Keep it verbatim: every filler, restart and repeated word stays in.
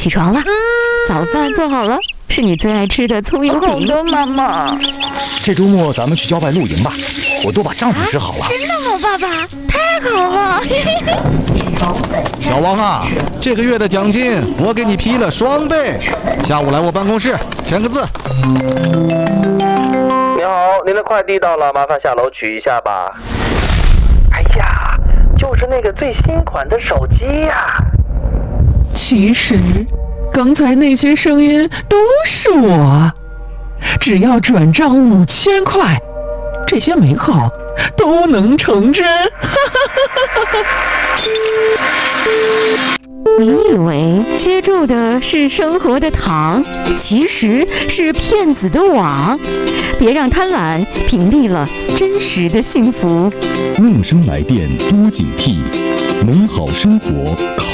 起床了，早饭做好了，是你最爱吃的葱油饼。 好的，妈妈。 这周末咱们去郊外露营吧，我都把帐篷支好了。 啊、真的吗，爸爸？太好了！ 小王啊，这个月的奖金我给你批了双倍，下午来我办公室签个字。 你好，您的快递到了，麻烦下楼取一下吧。哎呀，就是那个最新款的手机呀。 其实，刚才那些声音都是我。只要转账五千块，这些美好都能成真。 你以为接住的是生活的糖，其实是骗子的网。别让贪婪屏蔽了真实的幸福。 乐声来电多警惕，美好生活靠